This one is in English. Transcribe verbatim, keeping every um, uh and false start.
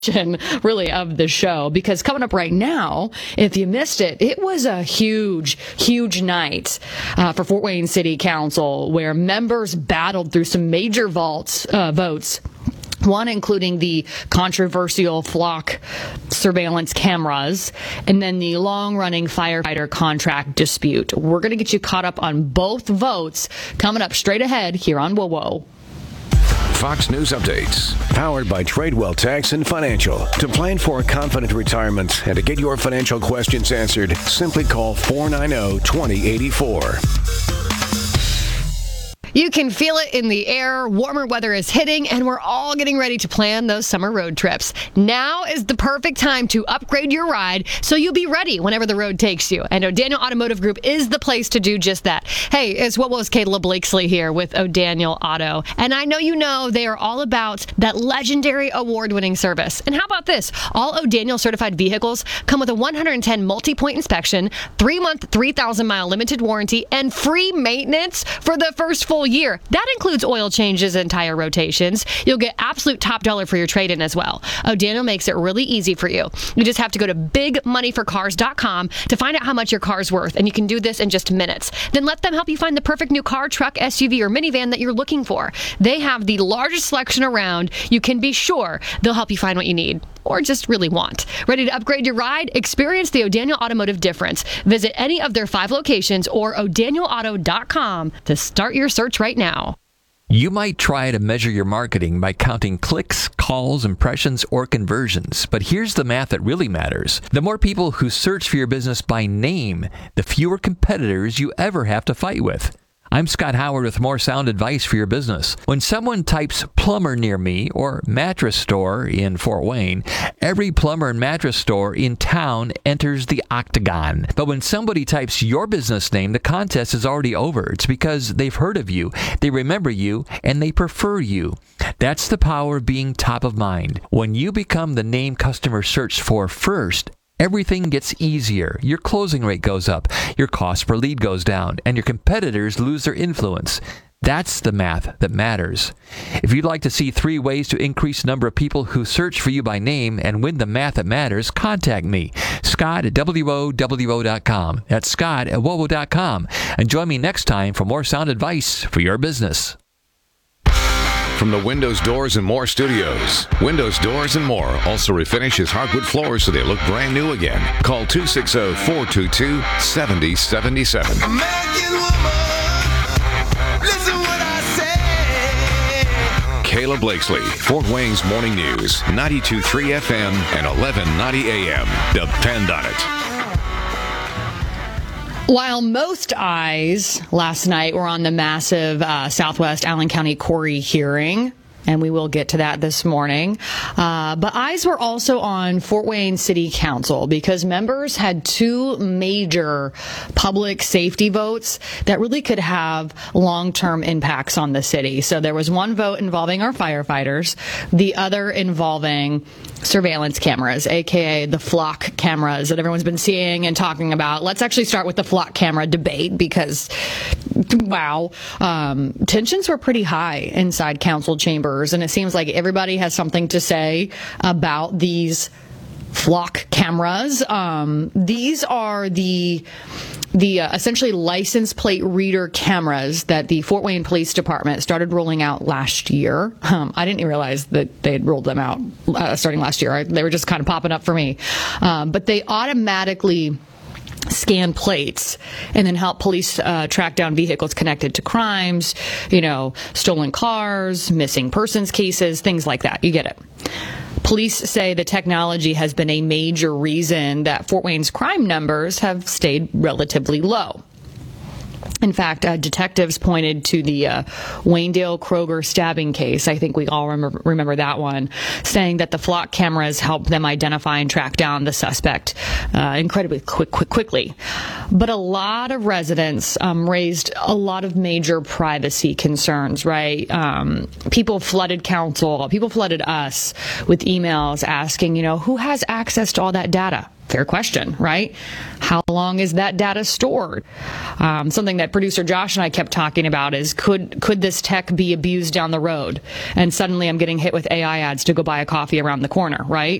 really of the show, because coming up right now, if you missed it, it was a huge, huge night uh, for Fort Wayne City Council, where members battled through some major vaults, uh, votes. One including the controversial flock surveillance cameras, and then the long-running firefighter contract dispute. We're going to get you caught up on both votes coming up straight ahead here on Whoa Whoa. Fox News Updates, powered by Tradewell Tax and Financial. To plan for a confident retirement and to get your financial questions answered, simply call four nine zero, two zero eight four. You can feel it in the air. Warmer weather is hitting, and we're all getting ready to plan those summer road trips. Now is the perfect time to upgrade your ride so you'll be ready whenever the road takes you. And O'Daniel Automotive Group is the place to do just that. Hey, it's what was Kayla Blakesley here with O'Daniel Auto. And I know you know they are all about that legendary award-winning service. And how about this? All O'Daniel certified vehicles come with a one hundred ten multi-point inspection, three-month, three thousand mile limited warranty, and free maintenance for the first full year. That includes oil changes and tire rotations. You'll get absolute top dollar for your trade-in as well. O'Daniel makes it really easy for you. You just have to go to big money for cars dot com to find out how much your car's worth, and you can do this in just minutes. Then let them help you find the perfect new car, truck, S U V, or minivan that you're looking for. They have the largest selection around. You can be sure they'll help you find what you need, or just really want. Ready to upgrade your ride? Experience the O'Daniel Automotive difference. Visit any of their five locations or O'Daniel Auto dot com to start your search right now. You might try to measure your marketing by counting clicks, calls, impressions, or conversions. But here's the math that really matters. The more people who search for your business by name, the fewer competitors you ever have to fight with. I'm Scott Howard with more sound advice for your business. When someone types plumber near me or mattress store in Fort Wayne, every plumber and mattress store in town enters the octagon. But when somebody types your business name, the contest is already over. It's because they've heard of you, they remember you, and they prefer you. That's the power of being top of mind. When you become the name customers search for first, everything gets easier. Your closing rate goes up, your cost per lead goes down, and your competitors lose their influence. That's the math that matters. If you'd like to see three ways to increase the number of people who search for you by name and win the math that matters, contact me, Scott at W O W O dot com. That's Scott at W O W O dot com. And join me next time for more sound advice for your business. From the Windows, Doors, and More studios, Windows, Doors, and More also refinishes hardwood floors so they look brand new again. Call two six zero, four two two, seven zero seven seven. American woman, listen what I say. Kayla Blakesley, Fort Wayne's Morning News, ninety-two point three F M and eleven ninety A M. Depend on it. While most eyes last night were on the massive uh, Southwest Allen County Quarry hearing, and we will get to that this morning, uh, but eyes were also on Fort Wayne City Council because members had two major public safety votes that really could have long-term impacts on the city. So there was one vote involving our firefighters, the other involving surveillance cameras, aka the flock cameras that everyone's been seeing and talking about. Let's actually start with the flock camera debate because, wow, um, tensions were pretty high inside council chambers, and it seems like everybody has something to say about these flock cameras. Um, these are the the uh, essentially license plate reader cameras that the Fort Wayne Police Department started rolling out last year. Um, I didn't even realize that they had rolled them out uh, starting last year. I, they were just kind of popping up for me. Um, but they automatically scan plates and then help police uh, track down vehicles connected to crimes, you know, stolen cars, missing persons cases, things like that. You get it. Police say the technology has been a major reason that Fort Wayne's crime numbers have stayed relatively low. In fact, uh, detectives pointed to the uh, Waynedale Kroger stabbing case. I think we all remember, remember that one, saying that the flock cameras helped them identify and track down the suspect uh, incredibly quick, quick, quickly. But a lot of residents um, raised a lot of major privacy concerns, right? Um, people flooded council, people flooded us with emails asking, you know, who has access to all that data? Fair question, right? How long is that data stored? Um, something that producer Josh and I kept talking about is could could this tech be abused down the road? And suddenly I'm getting hit with A I ads to go buy a coffee around the corner, right?